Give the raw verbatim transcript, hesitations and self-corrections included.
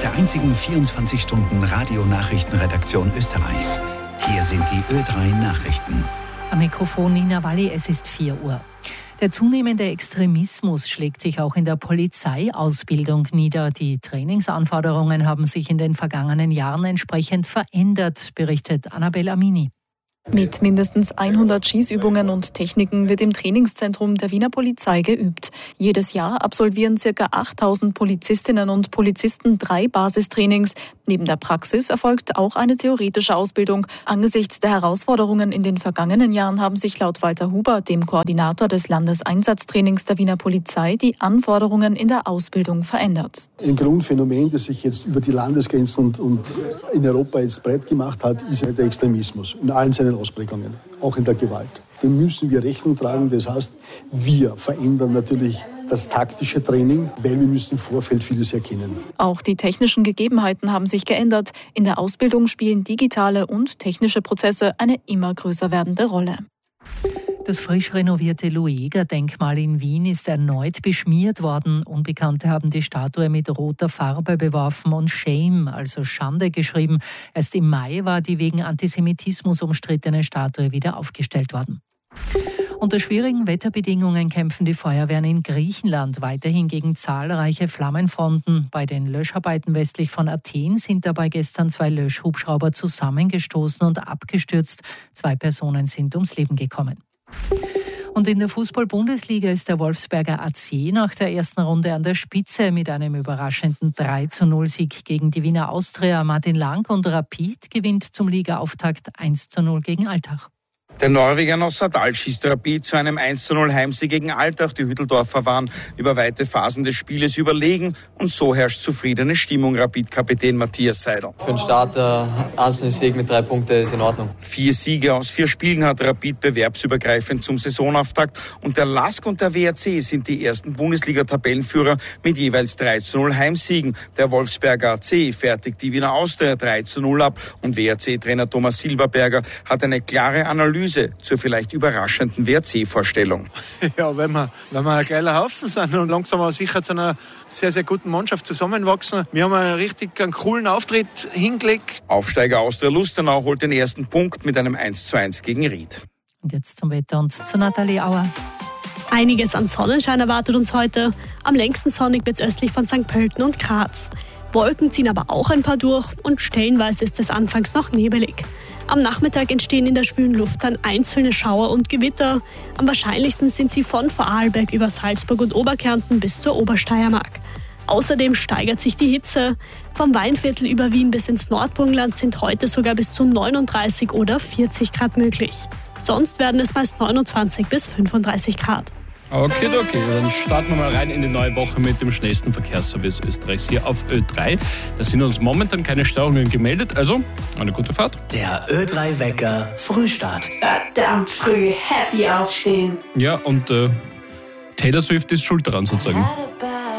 der einzigen vierundzwanzig Stunden Radio-Nachrichtenredaktion Österreichs. Hier sind die Ö drei Nachrichten. Am Mikrofon Nina Walli, es ist vier Uhr. Der zunehmende Extremismus schlägt sich auch in der Polizeiausbildung nieder. Die Trainingsanforderungen haben sich in den vergangenen Jahren entsprechend verändert, berichtet Annabel Amini. Mit mindestens hundert Schießübungen und Techniken wird im Trainingszentrum der Wiener Polizei geübt. Jedes Jahr absolvieren ca. achttausend Polizistinnen und Polizisten drei Basistrainings. Neben der Praxis erfolgt auch eine theoretische Ausbildung. Angesichts der Herausforderungen in den vergangenen Jahren haben sich laut Walter Huber, dem Koordinator des Landeseinsatztrainings der Wiener Polizei, die Anforderungen in der Ausbildung verändert. Ein Grundphänomen, das sich jetzt über die Landesgrenzen und, und in Europa jetzt breit gemacht hat, ist der Extremismus in allen seinen Ausprägungen, auch in der Gewalt. Dem müssen wir Rechnung tragen. Das heißt, wir verändern natürlich das taktische Training, weil wir müssen im Vorfeld vieles erkennen. Auch die technischen Gegebenheiten haben sich geändert. In der Ausbildung spielen digitale und technische Prozesse eine immer größer werdende Rolle. Das frisch renovierte Lueger-Denkmal in Wien ist erneut beschmiert worden. Unbekannte haben die Statue mit roter Farbe beworfen und Shame, also Schande, geschrieben. Erst im Mai war die wegen Antisemitismus umstrittene Statue wieder aufgestellt worden. Unter schwierigen Wetterbedingungen kämpfen die Feuerwehren in Griechenland weiterhin gegen zahlreiche Flammenfronten. Bei den Löscharbeiten westlich von Athen sind dabei gestern zwei Löschhubschrauber zusammengestoßen und abgestürzt. Zwei Personen sind ums Leben gekommen. Und in der Fußball-Bundesliga ist der Wolfsberger A C nach der ersten Runde an der Spitze mit einem überraschenden drei zu null Sieg gegen die Wiener Austria. Martin Lang und Rapid gewinnt zum Ligaauftakt eins zu null gegen Altach. Der Norweger Nossadal schießt Rapid zu einem eins zu null Heimsieg gegen Altach. Die Hütteldorfer waren über weite Phasen des Spieles überlegen und so herrscht zufriedene Stimmung. Rapid-Kapitän Matthias Seidel. Für den Start äh, einzelnen Sieg mit drei Punkten ist in Ordnung. Vier Siege aus vier Spielen hat Rapid bewerbsübergreifend zum Saisonauftakt und der L A S K und der W R C sind die ersten Bundesliga-Tabellenführer mit jeweils drei zu null Heimsiegen. Der Wolfsberger A C fertigt die Wiener Austria drei zu null ab und W R C-Trainer Thomas Silberberger hat eine klare Analyse zur vielleicht überraschenden W R C-Vorstellung. Ja, wenn wir, wenn wir ein geiler Haufen sind und langsam aber sicher zu einer sehr, sehr guten Mannschaft zusammenwachsen. Wir haben einen richtig einen coolen Auftritt hingelegt. Aufsteiger Austria Lustenau holt den ersten Punkt mit einem eins zu eins gegen Ried. Und jetzt zum Wetter und zu Nathalie Auer. Einiges an Sonnenschein erwartet uns heute. Am längsten sonnig wird es östlich von Sankt Pölten und Graz. Wolken ziehen aber auch ein paar durch und stellenweise ist es anfangs noch nebelig. Am Nachmittag entstehen in der schwülen Luft dann einzelne Schauer und Gewitter. Am wahrscheinlichsten sind sie von Vorarlberg über Salzburg und Oberkärnten bis zur Obersteiermark. Außerdem steigert sich die Hitze. Vom Weinviertel über Wien bis ins Nordburgenland sind heute sogar bis zu neununddreißig oder vierzig Grad möglich. Sonst werden es meist neunundzwanzig bis fünfunddreißig Grad. Okay, okay, dann starten wir mal rein in die neue Woche mit dem schnellsten Verkehrsservice Österreichs hier auf Ö drei. Da sind uns momentan keine Störungen gemeldet, also eine gute Fahrt. Der Ö drei Wecker Frühstart. Verdammt früh, happy aufstehen. Ja, und äh, Taylor Swift ist schuld daran sozusagen.